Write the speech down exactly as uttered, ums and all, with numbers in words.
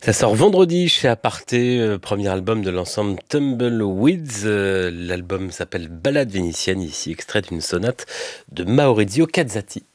Ça sort vendredi chez Aparté, euh, premier album de l'ensemble Tumbleweeds. Euh, l'album s'appelle Ballade vénitienne, ici extrait d'une sonate de Maurizio Cazzati.